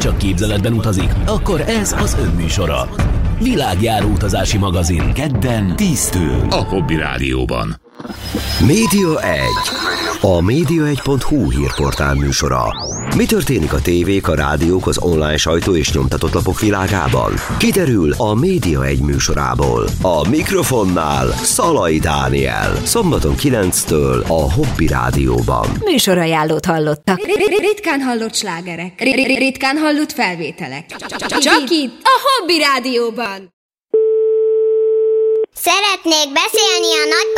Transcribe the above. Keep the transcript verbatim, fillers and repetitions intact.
csak képzeletben utazik, akkor ez az önműsora. Világjáró utazási magazin, kedden tíztől a Hobby Rádióban. Média egy. A média egy pont hu hírportál műsora. Mi történik a tévék, a rádiók, az online sajtó és nyomtatott lapok világában? Kiderül a Média egy műsorából. A mikrofonnál Szalai Dániel. Szombaton kilenctől a Hobby Rádióban. Műsorajánlót hallottak. Ritkán hallott slágerek. Ritkán hallott felvételek. Csak itt a Hobby Rádióban. Szeretnék beszélni a nagypapámmal.